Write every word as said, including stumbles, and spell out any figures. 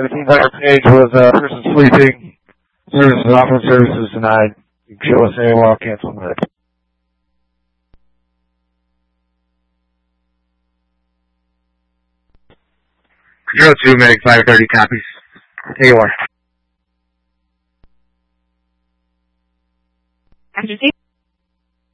seventeen hundred page was uh, person sleeping. Services offered, services denied. You can show us A O L, cancel med. Control two, Medic five thirty copies. A O R. After